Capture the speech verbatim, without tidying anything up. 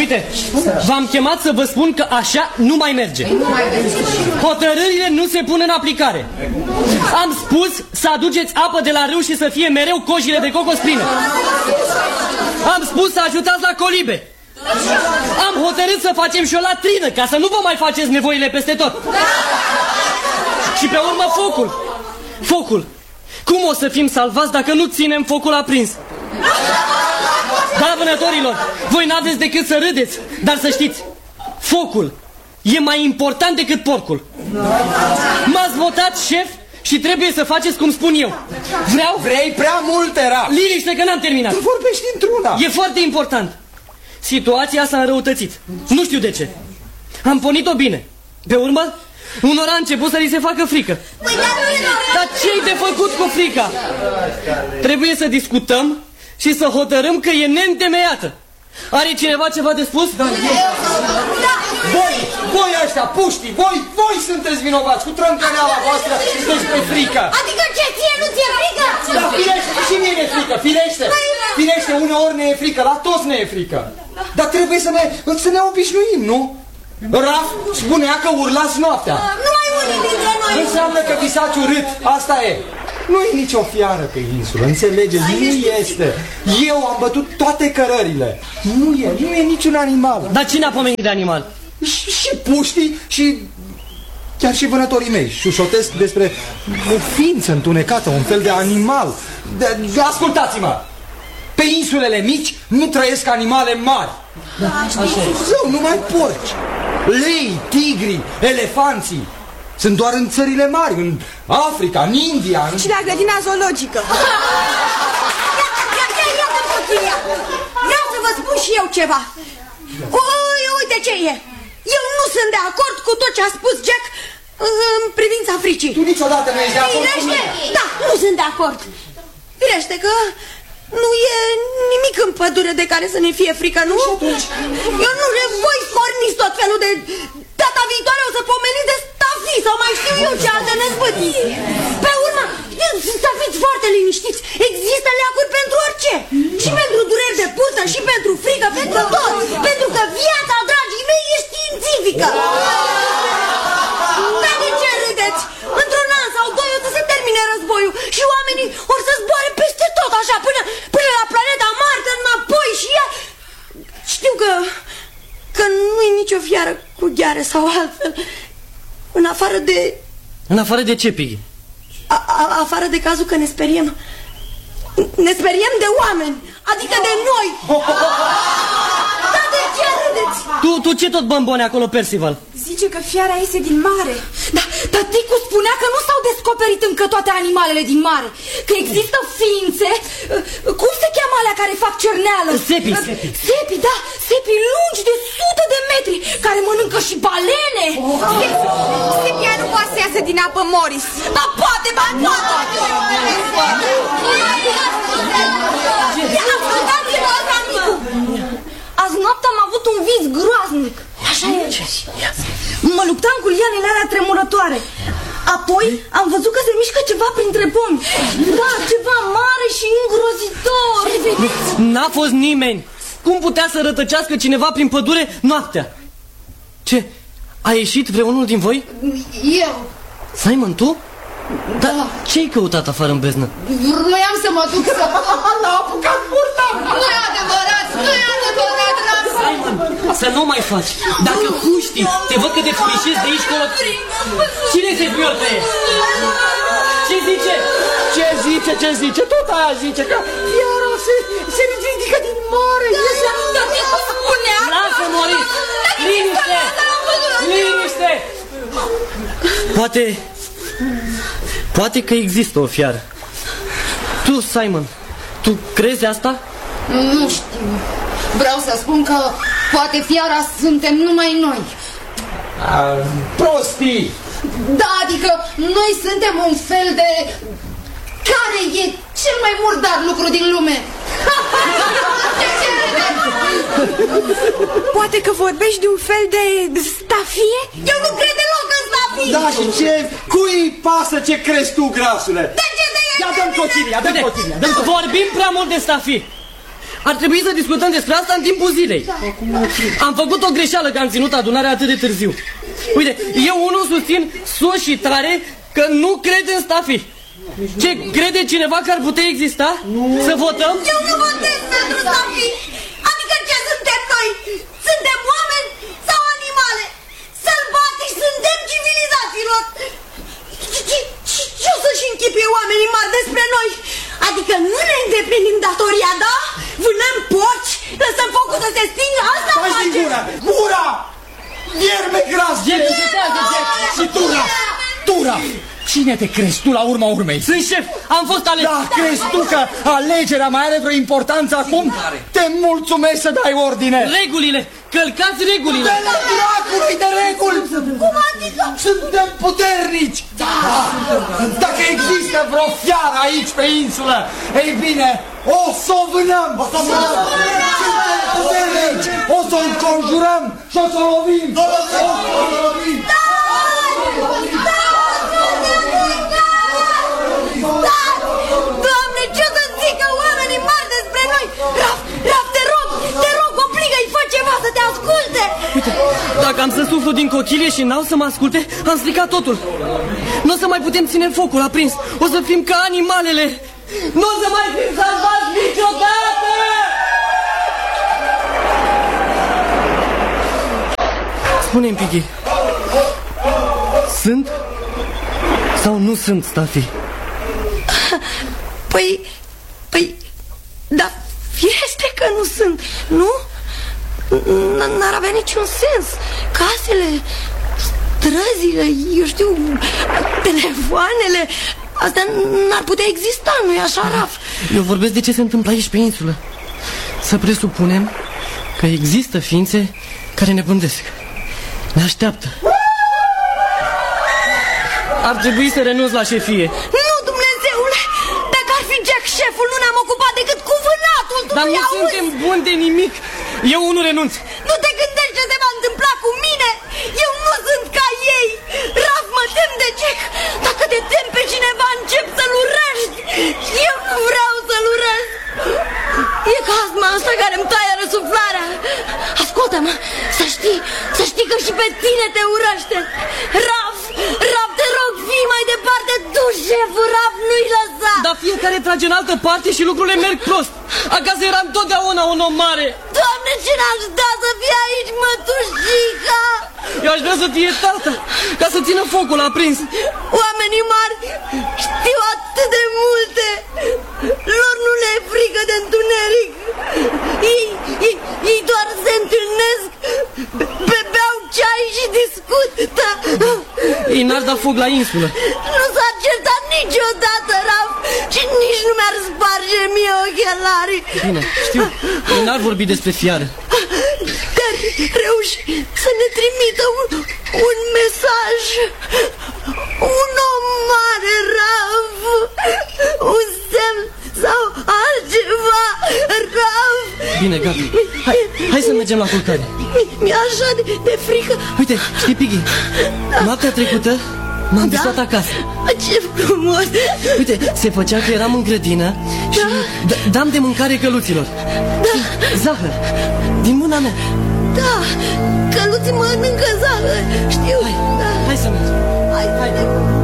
Uite, v-am chemat să vă spun că așa nu mai merge. Hotărârile nu se pun în aplicare. Am spus să aduceți apă de la râu și să fie mereu cojile de cocos pline. Am spus să ajutați la colibe. Am hotărât să facem și o latrină ca să nu vă mai faceți nevoile peste tot. Și pe urmă focul. Focul. Cum o să fim salvați dacă nu ținem focul aprins? Da, vânătorilor, voi n-aveți decât să râdeți, dar să știți, focul e mai important decât porcul. M-ați votat șef și trebuie să faceți cum spun eu. Vreau... Vrei prea mult, era. Liniște că n-am terminat. Tu vorbești într-una. E foarte important. Situația s-a înrăutățit. Nu știu de ce. Am pornit-o bine. Pe urmă, unora a început să li se facă frică. Dar ce-i de făcut cu frica? Trebuie să discutăm și să hotărâm că e neîntemeiată. Are cineva ceva de spus? Da, voi, voi ăștia, puștii, voi, voi sunteți vinovați cu trâncăneala voastră despre frică. Adică ce, ție nu ți-e frică? Da, firește, și mie ne-e frică, firește. Firește, uneori ne e frică, la toți ne e frică. Dar trebuie să ne, să ne obișnuim, nu? Raf spunea că urlați noaptea. Numai unii dintre noi. Înseamnă că visați urât, asta e. Nu e nicio fiară pe insulă, înțelegeți? Nu este. Eu am bătut toate cărările. Nu e, nu e niciun animal. Dar cine a pomenit de animal? Și, și puștii și chiar și vânătorii mei șușotesc despre o ființă întunecată, un fel de animal. De, de, ascultați-mă! Pe insulele mici nu trăiesc animale mari. Zău, numai porci, lei, tigri, elefanții. Sunt doar în țările mari, în Africa, în India, în... Și la grădina zoologică. Ia, ia, ia, ia, puțin, ia. Vreau să vă spun și eu ceva. Ui, uite ce e. Eu nu sunt de acord cu tot ce a spus Jack în privința fricii. Tu niciodată nu ești de acord cu mine. Da, nu sunt de acord. Firește că nu e nimic în pădure de care să ne fie frică, nu? Eu nu voi porniți tot felul de... Data viitoare o să pomeniți de stafii sau mai știu eu ce alte năzbâtii. Pe urmă, să fiți foarte liniștiți. Există leacuri pentru orice. Și pentru dureri de purtă, și pentru frică, pentru tot. Pentru că viața, dragii mei, e științifică. Dar de ce râdeți? Într-un an sau doi o să se termine războiul și oamenii or să zboare peste tot așa până, până la planeta Marte, înapoi și ea... Știu că... că nu e nicio fiară cu gheare sau altfel. În afară de... În afară de ce, Piggy? A, a, afară de cazul că ne speriem. Ne speriem de oameni, adică de noi. Dar de ce râdeți? Tu, tu ce tot bămbone acolo, Percival? Zice că fiara iese din mare. Dar tăticu spunea că nu s-au descoperit încă toate animalele din mare. Că există ființe. Cum se cheamă alea care fac cerneală? Sepi, sepi. Sepi, da, sepi lungi de sute de metri, care mănâncă și balene. Sepia nu poate să iasă din apă, Morris. Dar poate, ba poate. Ascultați-vă, amicu. Azi noapte am avut un vis groaznic. Așa e. Mă luptam cu lianele alea tremurătoare. Apoi am văzut că se mișcă ceva printre pomi. Da, ceva mare și îngrozitor. N-a fost nimeni. Cum putea să rătăcească cineva prin pădure noaptea? Ce? A ieșit vreunul din voi? Eu. Simon, tu? Dar da. Ce-ai căutat afară în beznă? Vroiam să mă duc să... L-a apucat burta! Nu e adevărat, nu e adevărat, Simon, să nu mai faci. Dacă puștii te văd că te furișezi de aici colo... Cine se fiorte? Ce zice? Ce zice, ce zice? Tot aia zice că fiara se, se ridică din mare. Tăticu spunea... Lasă, Moris! Liniște! Liniște! Poate... Poate că există o fiară. Tu, Simon, tu crezi asta? Nu știu. Vreau să spun că poate fiara suntem numai noi. A, prostii! Da, adică noi suntem un fel de... Care e cel mai murdar lucru din lume? Poate că vorbești de un fel de stafie? Eu nu cred deloc în stafie. Da, și ce? Cui pasă ce crezi tu, grasule? De ce de Ia dă-mi cotilia, dă-mi cotilia. Vorbim prea mult de stafii. ar trebui să discutăm despre asta în timpul zilei. Am făcut o greșeală că am ținut adunarea atât de târziu. Uite, eu unul susțin sus și tare că nu cred în stafii. Ce, crede cineva că ar putea exista? Nu. Să votăm? Eu nu votez pentru stafii. Adică ce suntem noi? Suntem oameni sau animale? Sălbatici suntem civilizaților. Ce o să-și închipuie oamenii mari despre noi? Adică nu ne îndeplinim datoria, da? Vânăm porci, lăsăm focul să se stingă, asta facem. Stai din gura! Gura! Vierme gras! Și tura! Tura! Cine te crezi tu la urma urmei? Sunt șef, am fost ales. Da, crezi tu că alegerea mai are vreo importanță acum? Te mulțumesc să dai ordine. Regulile, călcați regulile. De la dracului de reguli. Cum adică? Suntem puternici. Da. Dacă există vreo fiară aici pe insulă, ei bine, o să o vânăm. O să o vânăm. Suntem puternici. O să o înconjurăm și o să o lovim. O să o lovim. Da! Da! Doamne, ce o să zică oamenii mari despre noi? Raf, Raf, te rog, te rog, obligă-i, fă ceva să te asculte. Uite, dacă am să suflu din cochilie și n-au să mă asculte, am stricat totul. Nu o să mai putem ține focul aprins. O să fim ca animalele. Nu o să mai fim salvați niciodată! Spune-mi, Piggy, sunt sau nu sunt stafii? Păi, păi, da, firește că nu sunt, nu? N-ar avea niciun sens. Casele, străzile, eu știu, telefoanele, astea n-ar putea exista, nu-i așa, Raf? Eu vorbesc de ce se întâmplă aici pe insulă. Să presupunem că există ființe care ne pândesc, ne așteaptă. Ar trebui să renunț la șefie. Nu, Dumnezeule! Dacă ar fi Jack șeful, nu ne-am ocupat decât cu vânatul. Dar nu auzi? Suntem buni de nimic. Eu nu renunț. Nu te gândești ce se va întâmpla cu mine? Eu nu sunt ca ei. Raf, mă tem de Jack. Dacă te tem pe cineva, încep să-l urăști. Eu nu vreau să-l urăsc. E ca astma asta care îmi taie răsuflarea. Ascultă-mă, să știi, să știi că și pe tine te urăște. Raf, Raf, te rog, fii mai departe tu, șeful, Raf, nu-i lăsa. Dar fiecare trage în altă parte și lucrurile merg prost. Acasă eram totdeauna un om mare. Doamne, ce n-aș da să fie aici, mătușica. Eu aș vrea să fie tata, ca să țină focul aprins. Oamenii mari știu atât de multe. Lor nu le e frică de întuneric. Ei, ei, ei doar se întâlnesc, bebeau ceai și discută. Ei n-ar da foc la insulă. Nu s-ar certat niciodată, Raf, și nici nu mi-ar sparge mie ochelarii. Bine, știu, ei n-ar vorbi despre fiară. Dar reuși să ne trimită un, un mesaj. Un om mare, Raf. Un semn sau altceva, Raf. Bine, gata. Hai, hai să mergem la culcare. Mi-e așa de, de frică. Uite, știi, Piggy, noaptea trecută m-am Da? visat acasă. Ce frumos. Uite, se făcea că eram în grădină și Da. dam de mâncare căluților. Da. Zahăr, din mâna mea. Da, căluții mănâncă zahăr, știu. Hai, Da. hai să mergem. Hai, hai.